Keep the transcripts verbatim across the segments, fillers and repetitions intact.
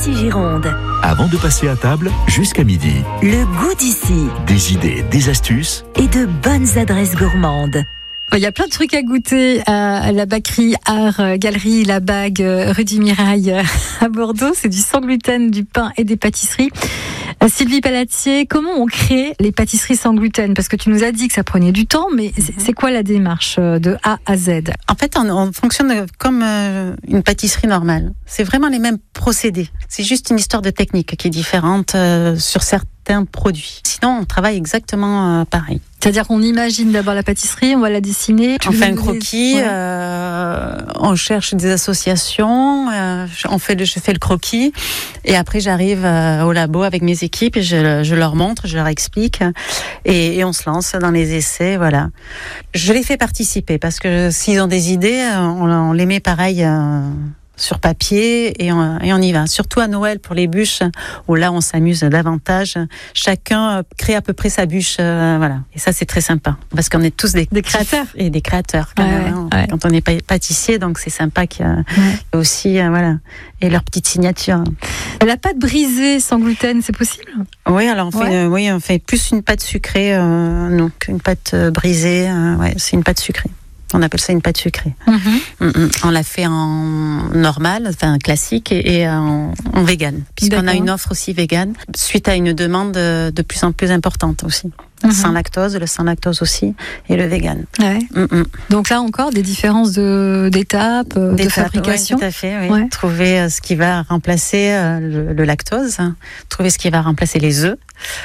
Ici Gironde. Avant de passer à table, jusqu'à midi. Le goût d'ici. Des idées, des astuces. Et de bonnes adresses gourmandes. Il y a plein de trucs à goûter à la Bacri Art Galerie La Bague rue du Mirail à Bordeaux. C'est du sans gluten, du pain et des pâtisseries. Sylvie Pellatier, comment on crée les pâtisseries sans gluten? Parce que tu nous as dit que ça prenait du temps, mais c'est quoi la démarche de A à Z? En fait, on, on fonctionne comme une pâtisserie normale. C'est vraiment les mêmes procédés. C'est juste une histoire de technique qui est différente euh, sur certains produits. Sinon, on travaille exactement euh, pareil. C'est-à-dire qu'on imagine d'abord la pâtisserie, on va la dessiner. On fait un croquis, ouais. euh, on cherche des associations, euh, on fait le, je fais le croquis et après j'arrive euh, au labo avec mes équipes et je, je leur montre, je leur explique et, et on se lance dans les essais, voilà. Je les fais participer parce que s'ils ont des idées, on, on les met pareil euh, sur papier et on, et on y va. Surtout à Noël pour les bûches, où là on s'amuse davantage. Chacun crée à peu près sa bûche, euh, voilà. Et ça c'est très sympa parce qu'on est tous des, des créateurs et des créateurs quand ouais, même. Hein, ouais. Quand on est pâtissier, donc c'est sympa qu'il y a ouais. aussi, euh, voilà, et leur petite signature. La pâte brisée sans gluten, c'est possible? Oui, alors on ouais. fait, euh, oui, on fait plus une pâte sucrée, euh, non, qu'une pâte euh, brisée. Euh, ouais, c'est une pâte sucrée. On appelle ça une pâte sucrée. Mm-hmm. Mm-hmm. On l'a fait en normal, enfin classique, et, et en, en vegan, puisqu'on D'accord. a une offre aussi vegan, suite à une demande de, de plus en plus importante aussi. Mm-hmm. Sans lactose, le sans lactose aussi, et le vegan. Ouais. Mm-hmm. Donc là encore, des différences de, d'étapes, de d'étapes, fabrication. Oui, tout à fait, oui. Ouais. Trouver ce qui va remplacer le, le lactose, trouver ce qui va remplacer les œufs.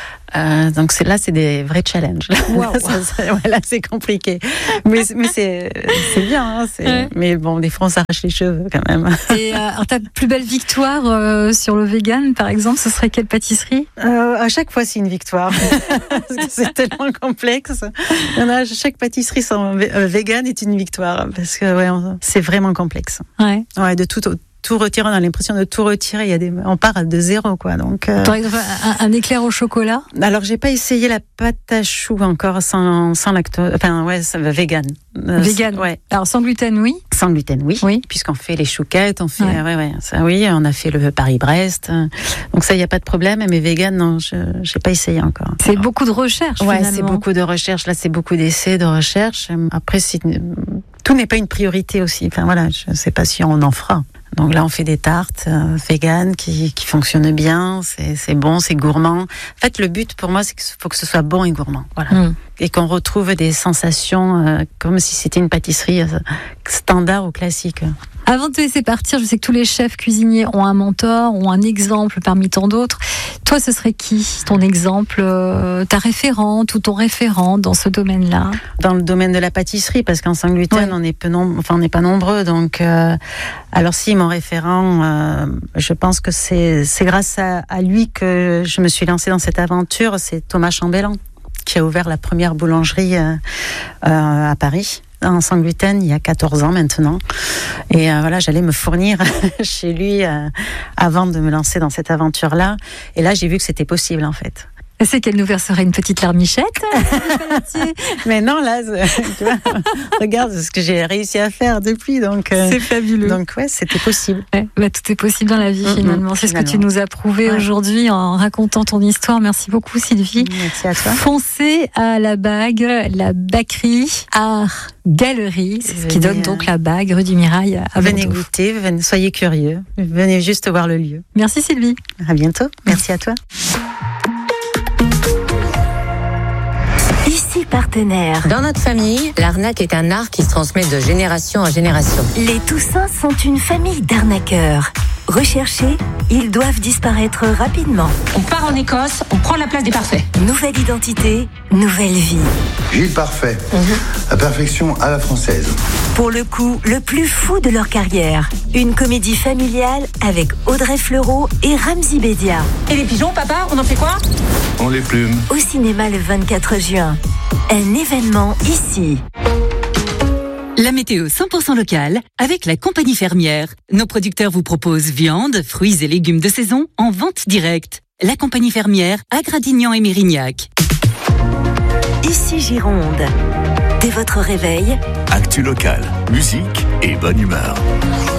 Euh, donc c'est là, c'est des vrais challenges. Wow. ça, ça, ouais, là, c'est compliqué, mais, mais c'est c'est bien. Hein, c'est... Ouais. Mais bon, des fois, on s'arrache les cheveux quand même. Et euh, ta plus belle victoire euh, sur le vegan, par exemple, ce serait quelle pâtisserie? euh, À chaque fois, c'est une victoire. Parce que c'est tellement complexe. Il y en a, chaque pâtisserie sans euh, vegan est une victoire parce que ouais, on, c'est vraiment complexe. Ouais. Ouais, de tout. Tout retirer, on a l'impression de tout retirer. Il y a des, on part de zéro, quoi. Donc, euh... par exemple, un, un éclair au chocolat. Alors, j'ai pas essayé la pâte à choux encore sans, sans lactose. Enfin, ouais, ça va vegan. Euh, vegan. Ouais. Alors, sans gluten, oui. Sans gluten, oui. Oui. Puisqu'on fait les chouquettes, on fait, ouais, ouais, ouais, ça, oui, on a fait le Paris-Brest. Donc ça, il y a pas de problème. Mais vegan, non, je, j'ai pas essayé encore. C'est Alors, beaucoup de recherche. Ouais, finalement. c'est beaucoup de recherche. Là, c'est beaucoup d'essais, de recherche. Après, c'est, tout n'est pas une priorité aussi. Enfin voilà, je sais pas si on en fera. Donc là, on fait des tartes euh, véganes qui, qui fonctionnent bien, c'est, c'est bon, c'est gourmand. En fait, le but pour moi, c'est qu'il faut que ce soit bon et gourmand. Voilà. Mmh. Et qu'on retrouve des sensations euh, comme si c'était une pâtisserie euh, standard ou classique. Avant de te laisser partir, je sais que tous les chefs cuisiniers ont un mentor, ont un exemple parmi tant d'autres. Toi, ce serait qui, ton exemple, euh, ta référente ou ton référent dans ce domaine-là? Dans le domaine de la pâtisserie, parce qu'en sans gluten, ouais. on n'est peu nom... enfin, on n'est pas nombreux. Donc, euh... alors si mon référent, euh, je pense que c'est c'est grâce à, à lui que je me suis lancée dans cette aventure. C'est Thomas Chambellan qui a ouvert la première boulangerie euh, euh, à Paris. En sans gluten, il y a quatorze ans maintenant. Et euh, voilà, j'allais me fournir chez lui euh, avant de me lancer dans cette aventure-là. Et là, j'ai vu que c'était possible, en fait. C'est qu'elle nous verserait une petite larmichette. Mais non, là, tu vois, regarde ce que j'ai réussi à faire depuis. Donc, euh, c'est fabuleux. Donc, ouais, c'était possible. Ouais, bah, tout est possible dans la vie, mmh, finalement. C'est finalement. Ce que tu nous as prouvé ouais. aujourd'hui en racontant ton histoire. Merci beaucoup, Sylvie. Merci à toi. Foncez à la Bague, la Bacri Art Galerie. C'est ce qui donne donc la Bague, rue du Mirail à Venez Bordeaux. goûter, venez, soyez curieux. Venez juste voir le lieu. Merci, Sylvie. À bientôt. Merci à toi. Ici partenaire. Dans notre famille, l'arnaque est un art qui se transmet de génération en génération. Les Toussins sont une famille d'arnaqueurs. Recherchés, ils doivent disparaître rapidement. On part en Écosse, on prend la place des Parfaits. Nouvelle identité, nouvelle vie. Gilles Parfait, mm-hmm. La perfection à la française. Pour le coup, le plus fou de leur carrière. Une comédie familiale avec Audrey Fleurot et Ramzy Bedia. Et les pigeons, papa, on en fait quoi? On les plume. Au cinéma le vingt-quatre juin. Un événement ici. La météo cent pour cent locale avec la compagnie fermière. Nos producteurs vous proposent viande, fruits et légumes de saison en vente directe. La compagnie fermière à Gradignan et Mérignac. Ici Gironde. Dès votre réveil, actu locale, musique et bonne humeur.